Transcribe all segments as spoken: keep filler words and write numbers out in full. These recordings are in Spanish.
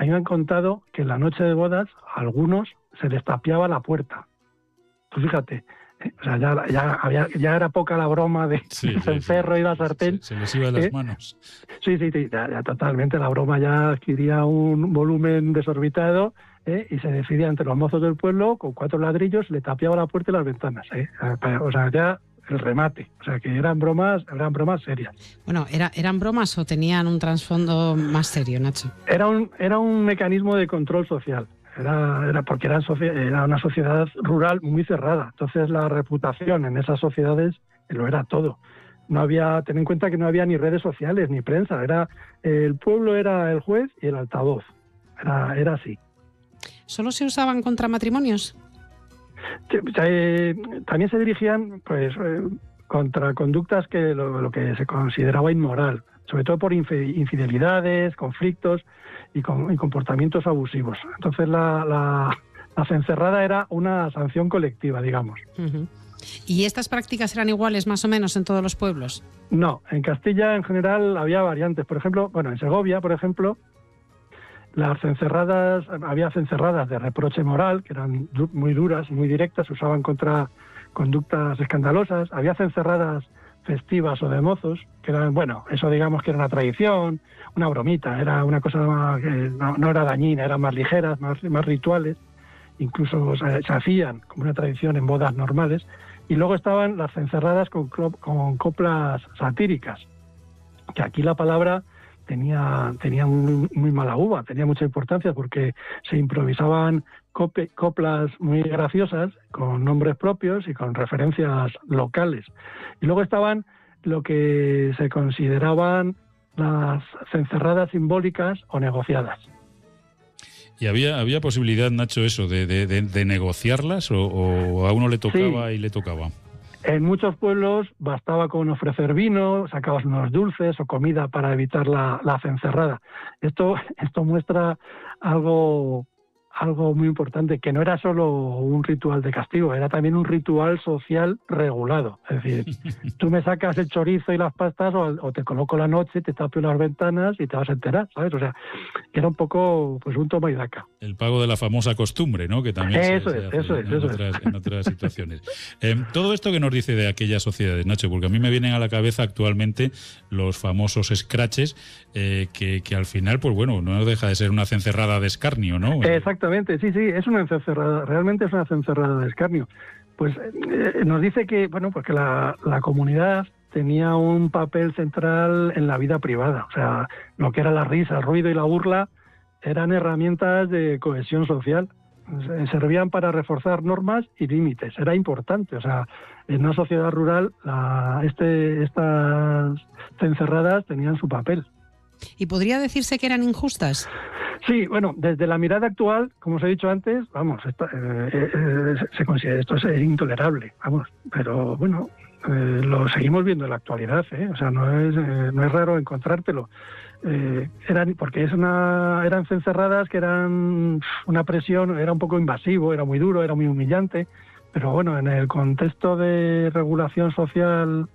mí me han contado que en la noche de bodas a algunos se les tapiaba la puerta. Tú fíjate, eh, o sea, ya, ya, había, ya era poca la broma de sí, el sí, cencerro sí, y la sartén. Se, se les iba de las eh, manos. Sí, sí, sí, ya, ya totalmente. La broma ya adquiría un volumen desorbitado, ¿eh? Y se decidía entre los mozos del pueblo, con cuatro ladrillos, le tapiaba la puerta y las ventanas. ¿eh? O sea, ya el remate. O sea, que eran bromas, eran bromas serias. Bueno, ¿era, ¿eran bromas o tenían un trasfondo más serio, Nacho? Era un, era un mecanismo de control social. Era, era porque era, era una sociedad rural muy cerrada. Entonces la reputación en esas sociedades lo era todo. No había, ten en cuenta que no había ni redes sociales ni prensa. Era el pueblo era el juez y el altavoz. Era, era así. ¿Solo se usaban contra matrimonios? Eh, también se dirigían, pues, eh, contra conductas que lo, lo que se consideraba inmoral, sobre todo por infidelidades, conflictos y, con, y comportamientos abusivos. Entonces la, la, la cencerrada era una sanción colectiva, digamos. Uh-huh. ¿Y estas prácticas eran iguales más o menos en todos los pueblos? No, en Castilla en general había variantes. Por ejemplo, bueno, en Segovia, por ejemplo, las cencerradas, había cencerradas de reproche moral, que eran du- muy duras y muy directas, se usaban contra conductas escandalosas. Había cencerradas festivas o de mozos, que eran, bueno, eso digamos que era una tradición, una bromita, era una cosa que no, no era dañina, eran más ligeras, más, más rituales, incluso se, se hacían como una tradición en bodas normales. Y luego estaban las cencerradas con, con coplas satíricas, que aquí la palabra tenía, tenía muy, muy mala uva, tenía mucha importancia porque se improvisaban cope, coplas muy graciosas con nombres propios y con referencias locales. Y luego estaban lo que se consideraban las cencerradas simbólicas o negociadas. ¿Y había, había posibilidad, Nacho, eso, de, de, de, de negociarlas o, o a uno le tocaba sí. y le tocaba? En muchos pueblos bastaba con ofrecer vino, sacabas unos dulces o comida para evitar la, la cencerrada. Esto, esto muestra algo, algo muy importante, que no era solo un ritual de castigo, era también un ritual social regulado. Es decir, tú me sacas el chorizo y las pastas o, o te coloco la noche, te tapio las ventanas y te vas a enterar, ¿sabes? O sea, era un poco pues un toma y daca. El pago de la famosa costumbre, ¿no? Que también eso se, es, se hace eso en, es, eso otras, es. en otras situaciones. Eh, todo esto que nos dice de aquellas sociedades, Nacho, porque a mí me vienen a la cabeza actualmente los famosos scratches, eh, que, que al final, pues bueno, no deja de ser una cencerrada de escarnio, ¿no? Exactamente, sí, sí, es una cencerrada, realmente es una cencerrada de escarnio. Pues eh, nos dice que, bueno, pues que la, la comunidad tenía un papel central en la vida privada, o sea, lo que era la risa, el ruido y la burla eran herramientas de cohesión social, servían para reforzar normas y límites, era importante, o sea, en una sociedad rural la, este, estas cencerradas tenían su papel. ¿Y podría decirse que eran injustas? Sí, bueno, desde la mirada actual, como os he dicho antes, vamos, esta, eh, eh, se considera esto es intolerable, vamos, pero bueno, eh, lo seguimos viendo en la actualidad, ¿eh? O sea, no es eh, no es raro encontrártelo. Eh, eran porque es una eran cencerradas que eran una presión, era un poco invasivo, era muy duro, era muy humillante, pero bueno, en el contexto de regulación social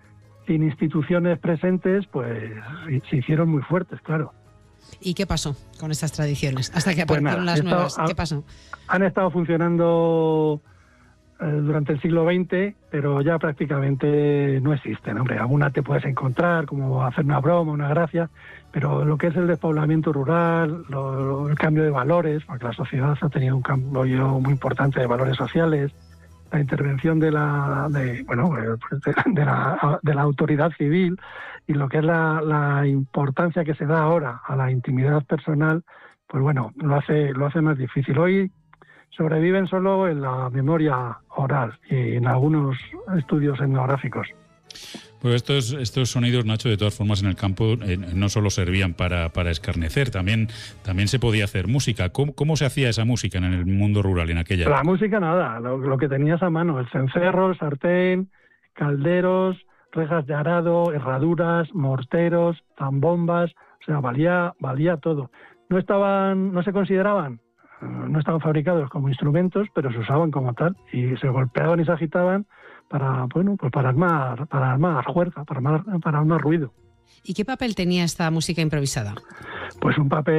sin instituciones presentes, pues se hicieron muy fuertes, claro. ¿Y qué pasó con estas tradiciones? Hasta que aparecieron pues nada, las estado, nuevas. ¿Qué pasó? Han estado funcionando eh, durante el siglo veinte, pero ya prácticamente no existen. Hombre, alguna te puedes encontrar, como hacer una broma, una gracia, pero lo que es el despoblamiento rural, lo, lo, el cambio de valores, porque la sociedad ha tenido un cambio muy importante de valores sociales, la intervención de la de bueno de, de la de la autoridad civil y lo que es la, la importancia que se da ahora a la intimidad personal, pues bueno, lo hace lo hace más difícil. Hoy sobreviven solo en la memoria oral y en algunos estudios etnográficos. Pues estos, estos sonidos, Nacho, de todas formas en el campo eh, no solo servían para, para escarnecer, también, también se podía hacer música. ¿Cómo, ¿Cómo se hacía esa música en el mundo rural en aquella época? La música nada, lo, lo que tenías a mano, el cencerro, el sartén, calderos, rejas de arado, herraduras, morteros, zambombas, o sea, valía, valía todo. No estaban, no se consideraban, no estaban fabricados como instrumentos, pero se usaban como tal y se golpeaban y se agitaban para, bueno, pues para armar, para armar fuerza, para armar, para armar ruido. ¿Y qué papel tenía esta música improvisada? Pues un papel